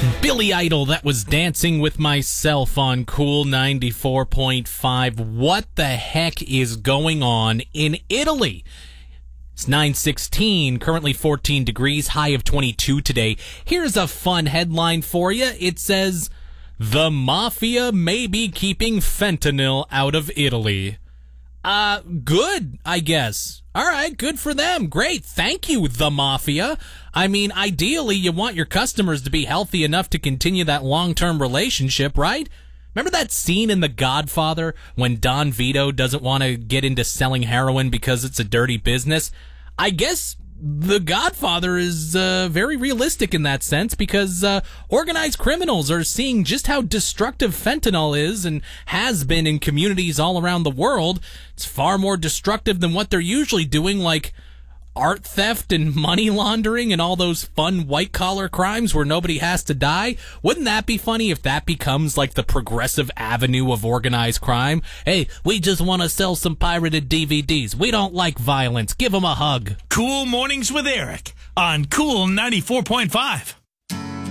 Billy Idol, that was Dancing with Myself on Cool 94.5. What the heck is going on in Italy? It's 9:16, currently 14 degrees, high of 22 today. Here's a fun headline for you. It says, "The Mafia may be keeping fentanyl out of Italy." Good, I guess. All right, good for them. Great. Thank you, the Mafia. I mean, ideally, you want your customers to be healthy enough to continue that long-term relationship, right? Remember that scene in The Godfather when Don Vito doesn't want to get into selling heroin because it's a dirty business? I guess The Godfather is very realistic in that sense because organized criminals are seeing just how destructive fentanyl is and has been in communities all around the world. It's far more destructive than what they're usually doing, like art theft and money laundering and all those fun white-collar crimes where nobody has to die. Wouldn't that be funny if that becomes like the progressive avenue of organized crime? Hey, we just want to sell some pirated DVDs. We don't like violence. Give them a hug. Cool Mornings with Eric on Cool 94.5.